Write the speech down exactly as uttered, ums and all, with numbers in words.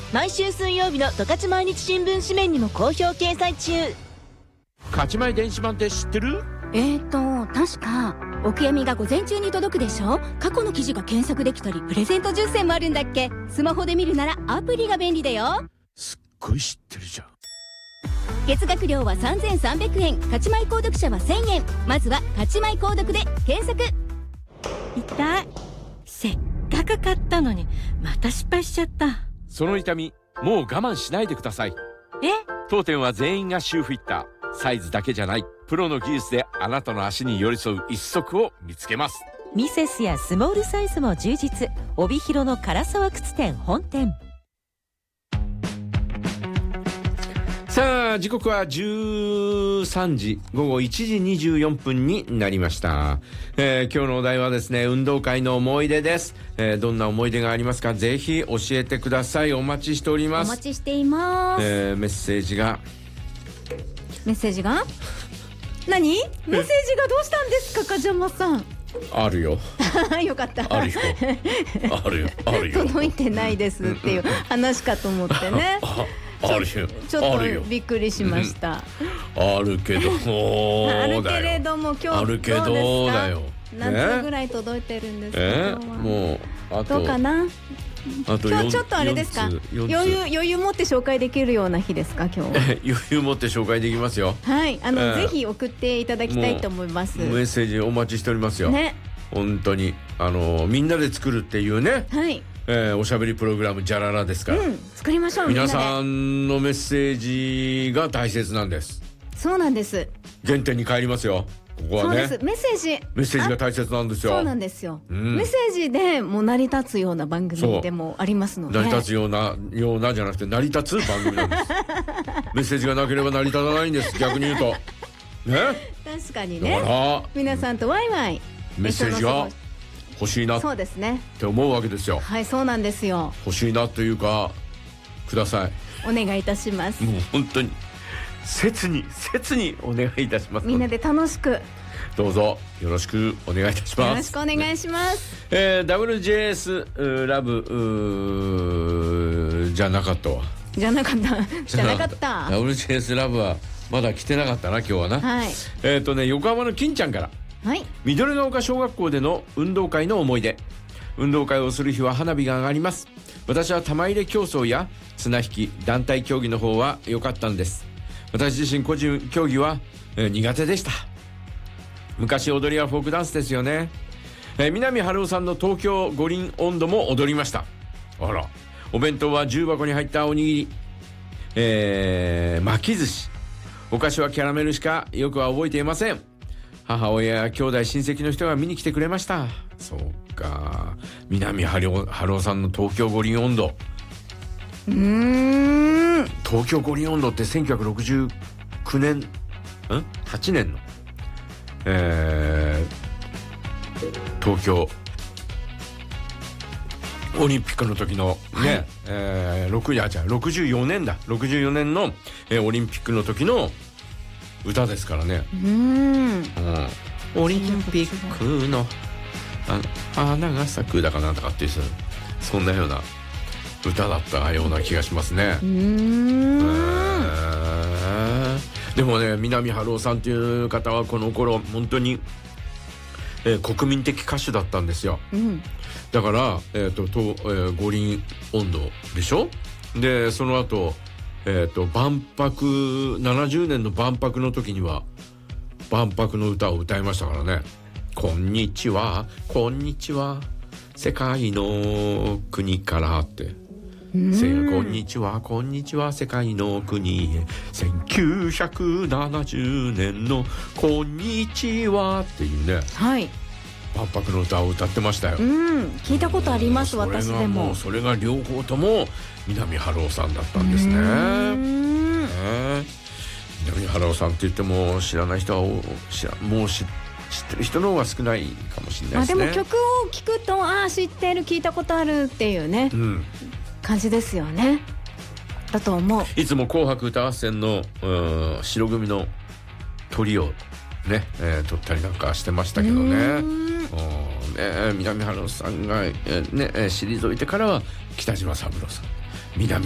毎週水曜日の十勝毎日新聞紙面にも好評掲載中。 勝ち前電子版って知ってる？ えーと確かお悔やみが午前中に届くでしょ。過去の記事が検索できたりプレゼント抽選もあるんだっけ。スマホで見るならアプリが便利だよ。 すっごい知ってるじゃん。 月額料はさんぜんさんびゃくえん、勝ち前購読者はせんえん。まずは勝ち前購読で検索。 痛い。せっかく買ったのにまた失敗しちゃった。 その痛みもう我慢しないでください。 え？ 当店は全員がシューフィッター。サイズだけじゃない、プロの技術であなたの足に寄り添う一足を見つけます。 ミセスやスモールサイズも充実。帯広の唐沢靴店本店。 さあ時刻はじゅうさんじ、ごごいちじにじゅうよんぷんになりました。えー、今日のお題はですね、運動会の思い出です。えー、どんな思い出がありますか、ぜひ教えてください。お待ちしております。 お待ちしています。 えー、メッセージがメッセージが何？メッセージがどうしたんですか、梶山さん。 あるよ。 よかった。 あるよ。あるよ。あるよ。 届いてないですっていう話かと思ってね。 あるよ。 ちょっとびっくりしました。 あるけどもあるけれども今日どうですか。 あるけどだよ。 何通ぐらい届いてるんですか。 えー、もうあとどうかな。 あと今日ちょっとあれですか。余裕余裕持って紹介できるような日ですか今日。 余裕持って紹介できますよ。 はい、あの、 えー、 ぜひ送っていただきたいと思います。 メッセージお待ちしておりますよ。ね。本当にあのみんなで作るっていうね。はい。えー、おしゃべりプログラムじゃららですから、うん、作りましょう。皆さんのメッセージが大切なんです。そうなんです。原点に帰りますよ。ここはね。そうです。メッセージメッセージが大切なんですよ。そうなんですよ、うん、メッセージでもう成り立つような番組でもありますので。成り立つようなようなじゃなくて成り立つ番組なんです。メッセージがなければ成り立たないんです。逆に言うとね。確かにね。皆さんとワイワイメッセージが欲しいなそうですねって思うわけですよ。はい、そうなんですよ。欲しいなというかください。お願いいたします。もう本当に切に切にお願いいたします。みんなで楽しくどうぞよろしくお願いいたします。よろしくお願いします。えー、ダブリュージェイエス ラブじゃなかったわ。じゃなかったじゃなかった ダブリュージェイエス ラブはまだ来てなかったな今日はな。はい。えっとね、横浜の金ちゃんから、はい、緑ヶ丘小学校での運動会の思い出。運動会をする日は花火が上がります。私は玉入れ競争や綱引き、団体競技の方は良かったんです。私自身個人競技は、えー、苦手でした。昔踊りはフォークダンスですよね。えー、南春夫さんの東京五輪音頭も踊りました。あら。お弁当は重箱に入ったおにぎり、えー、巻き寿司、お菓子はキャラメルしかよくは覚えていません。母親や兄弟親戚の人が見に来てくれました。そうか、南春夫さんの東京五輪音頭。うーん、東京五輪音頭ってせんきゅうひゃくろくじゅうきゅうねんんはちねんの、えー、東京オリンピックの時のね、はい、えー、ろくじゃろくじゅうよねんだろくじゅうよねんの、えー、オリンピックの時の歌ですからね。うーん、うん、オリンピックの花が咲くだかなんだかっていう、そんなような歌だったような気がしますね。うーん、えー、でもね、南春夫さんっていう方はこの頃本当に、えー、国民的歌手だったんですよ。うん、だから、えーととえー、五輪音頭でしょ。でその後、えーと万博ななじゅうねんの万博の時には万博の歌を歌いましたからね。こんにちはこんにちは世界の国からって、こんにちはこんにちは世界の国へせんきゅうひゃくななじゅうねんのこんにちはっていうね、はい、万博の歌を歌ってましたよ。うん、聞いたことあります。私でもそれが両方とも南春夫さんだったんですね。うん、ね、南春夫さんって言っても知らない人は知らもう知ってる人の方が少ないかもしれないですね。まあ、でも曲を聴くと、ああ知ってる、聞いたことあるっていうね、うん、感じですよね。だと思う。いつも紅白歌合戦の白組のトリをね、えー、撮ったりなんかしてましたけどね。ね、南春夫さんが、えーね、退いてからは北島三郎さん、南